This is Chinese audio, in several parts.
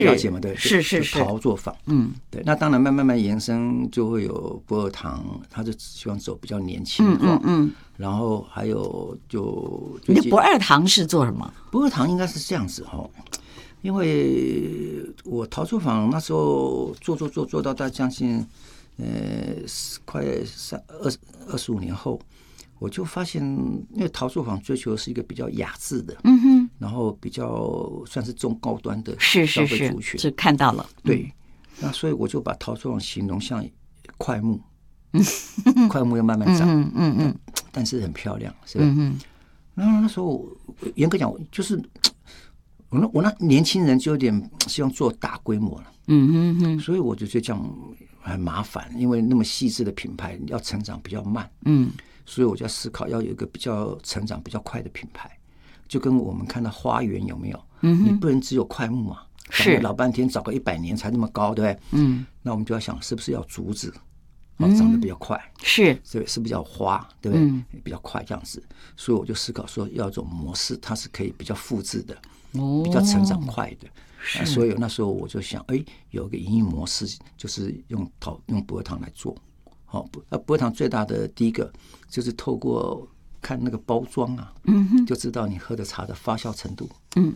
了解嘛？对， 是陶作坊。对。那当然慢慢延伸，就会有不二堂，他就希望走比较年轻化。然后还有你的不二堂是做什么？ 不二堂应该是这样子哈，因为我陶作坊那时候做到大概将近快25年后。我就发现，因为陶作坊追求的是一个比较雅致的，然后比较算是中高端的消费族群， 是看到了， 对，那所以我就把陶作坊形容像块木，块木要慢慢长，但是很漂亮，是吧？然后那时候严格讲，就是我那年轻人就有点希望做大规模了，所以我就觉得这样很麻烦，因为那么细致的品牌要成长比较慢，所以我就要思考要有一个比较成长比较快的品牌，就跟我们看到花园有没有？你不能只有块木嘛，是老半天找个100年才那么高，对不对？那我们就要想是不是要竹子，长得比较快，是不是比较花，对不对？比较快这样子，所以我就思考说要一种模式，它是可以比较复制的，比较成长快的。所以那时候我就想，有个营运模式，就是用不二堂来做。不二堂最大的第一个就是透过看那个包装啊，就知道你喝的茶的发酵程度。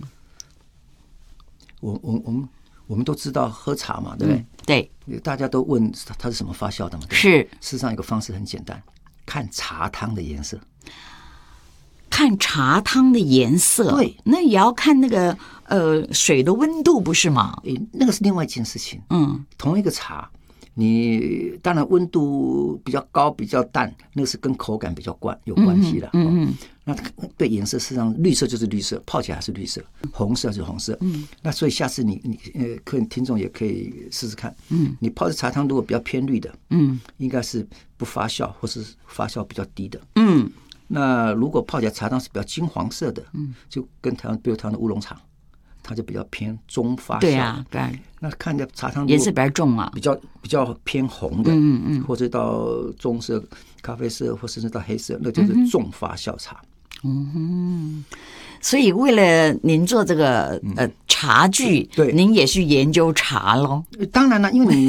我们都知道喝茶嘛，对不对？对，大家都问它是什么发酵的嘛？是。事实上，有个方式很简单，看茶汤的颜色。 看茶汤的颜色，对，那也要看那个水的温度，不是吗？ 那个是另外一件事情。同一个茶。你当然温度比较高比较淡，那个是跟口感比较有关系的。那对颜色，事实上绿色就是绿色，泡起来还是绿色；红色就是红色。那所以下次你客人听众也可以试试看。你泡的茶汤如果比较偏绿的，应该是不发酵或是发酵比较低的。那如果泡起来茶汤是比较金黄色的，就跟比如台湾的乌龙茶。它就比较偏中发酵，对啊，对。那看着茶汤颜色比较重啊，比较偏红的，或者到棕色、咖啡色，或甚至到黑色，那就是重发酵茶。 所以为了您做这个茶具，对，您也去研究茶咯。 当然了，因为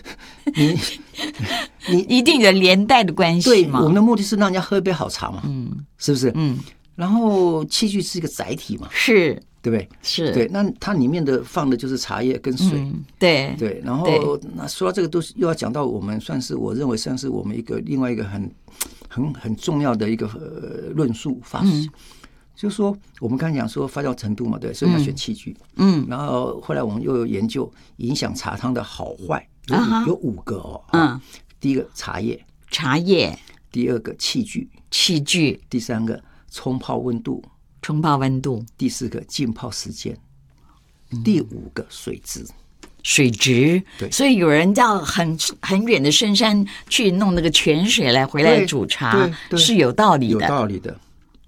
你一定有连带的关系嘛。 对，我们的目的是让人家喝一杯好茶嘛，是不是？然后器具是一个载体嘛，是。对不对？是对，那它里面放的就是茶叶跟水，对。然后那说到这个，都是又要讲到我们我认为算是我们另外一个很重要的一个论述法，就是说我们刚才讲说发酵程度嘛，对，所以要选器具，然后后来我们又有研究影响茶汤的好坏，有5个哦，第一个茶叶，第二个器具，第3个冲泡温度。第4个浸泡时间，第5个水质。对，所以有人到很远的深山去弄那个泉水来回来煮茶，是有道理的。有道理的。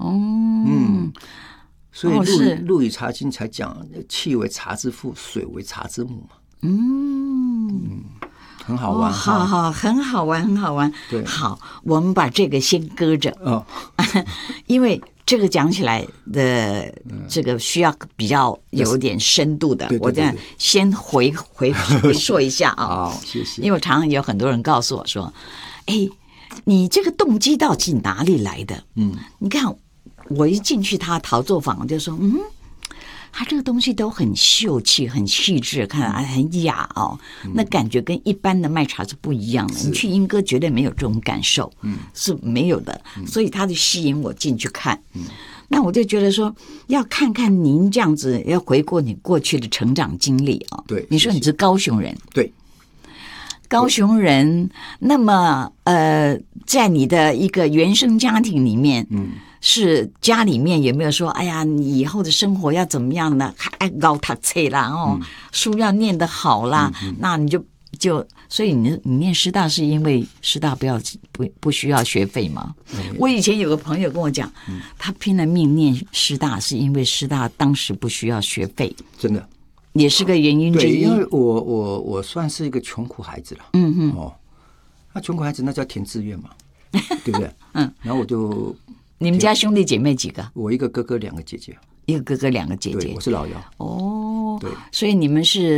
所以陆羽茶经才讲气为茶之父，水为茶之母嘛。很好玩，很好玩。对，好，我们把这个先搁着因为这个讲起来的这个需要比较有点深度的，我这样先回说一下啊。好，谢谢。因为我常常有很多人告诉我说：“你这个动机到底哪里来的？”你看我一进去他陶作坊，我就说：“它这个东西都很秀气、很细致，看很雅哦。那感觉跟一般的卖茶是不一样的。你去莺歌绝对没有这种感受，是没有的。所以它就吸引我进去看。那我就觉得说，要看看您这样子，要回顾你过去的成长经历啊。对，你说你是高雄人，对，高雄人。那么在你的一个原生家庭里面，是家里面有没有说，哎呀，你以后的生活要怎么样呢？还高读册啦，书要念得好啦，那你就所以你念师大是因为师大不需要学费吗？我以前有个朋友跟我讲，他拼了命念师大是因为师大当时不需要学费，真的也是个原因之一。对，因为我算是一个穷苦孩子了，那穷苦孩子那叫填志愿嘛，对不对？然后我就。你们家兄弟姐妹几个？我一个哥哥，2个姐姐。一个哥哥，2个姐姐。对，我是老幺。 对， 所以你们是